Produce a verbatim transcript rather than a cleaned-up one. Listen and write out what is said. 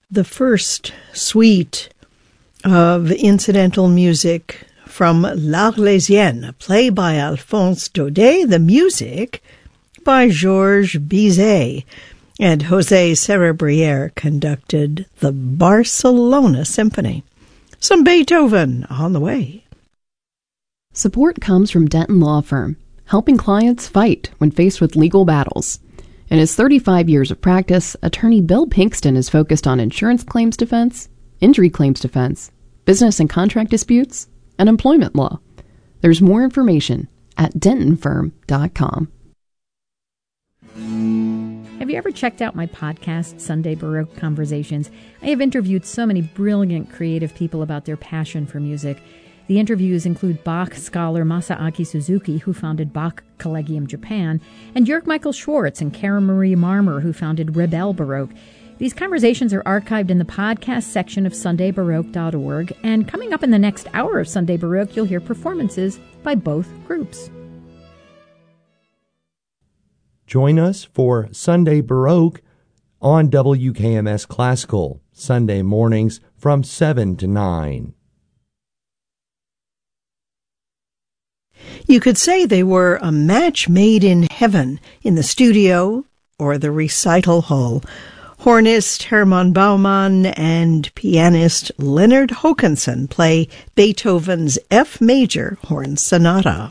The first suite of incidental music from L'Arlésienne, a play by Alphonse Daudet, the music by Georges Bizet, and José Cerebriere conducted the Barcelona Symphony. Some Beethoven on the way. Support comes from Denton Law Firm, helping clients fight when faced with legal battles. In his thirty-five years of practice, attorney Bill Pinkston is focused on insurance claims defense, injury claims defense, business and contract disputes, and employment law. There's more information at denton firm dot com. Have you ever checked out my podcast, Sunday Baroque Conversations? I have interviewed so many brilliant creative people about their passion for music. The interviews include Bach scholar Masaaki Suzuki, who founded Bach Collegium Japan, and Jörg Michael Schwartz and Karen Marie Marmer, who founded Rebel Baroque. These conversations are archived in the podcast section of sunday baroque dot org, and coming up in the next hour of Sunday Baroque, you'll hear performances by both groups. Join us for Sunday Baroque on W K M S Classical, Sunday mornings from seven to nine. You could say they were a match made in heaven in the studio or the recital hall. Hornist Hermann Baumann and pianist Leonard Hokanson play Beethoven's F major horn sonata.